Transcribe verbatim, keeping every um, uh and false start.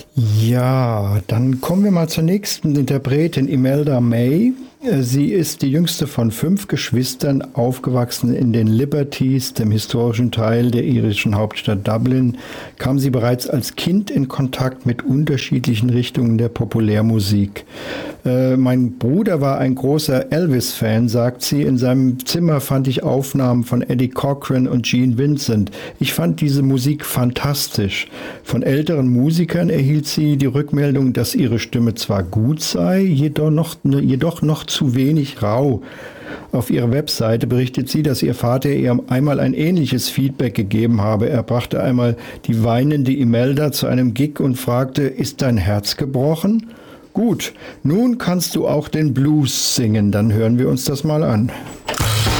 Ja, dann kommen wir mal zur nächsten Interpretin, Imelda May. Äh, Sie ist die jüngste von fünf Geschwistern, aufgewachsen in den Liberties, dem historischen Teil der irischen Hauptstadt Dublin, kam sie bereits als Kind in Kontakt mit unterschiedlichen Richtungen der Populärmusik. Äh, mein Bruder war ein großer Elvis-Fan, sagt sie. In seinem Zimmer fand ich Aufnahmen von Eddie Cochran und Gene Vincent. Ich fand diese Musik fantastisch. Von älteren Musikern erhielt sie die Rückmeldung, dass ihre Stimme zwar gut sei, jedoch noch, jedoch noch zu wenig rau. Auf ihrer Webseite berichtet sie, dass ihr Vater ihr einmal ein ähnliches Feedback gegeben habe. Er brachte einmal die weinende Imelda zu einem Gig und fragte: Ist dein Herz gebrochen? Gut, nun kannst du auch den Blues singen. Dann hören wir uns das mal an.